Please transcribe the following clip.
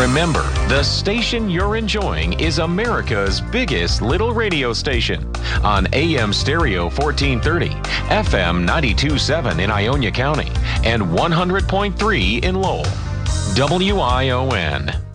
Remember, the station you're enjoying is America's biggest little radio station on AM stereo 1430, FM 92.7 in Ionia County, and 100.3 in Lowell. WION.